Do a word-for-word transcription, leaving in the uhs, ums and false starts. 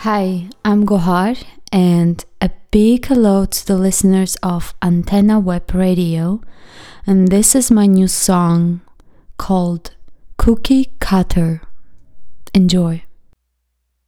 Hi, I'm Gohar, and a big hello to the listeners of Antenna Web Radio. And this is my new song called Cookie Cutter. Enjoy.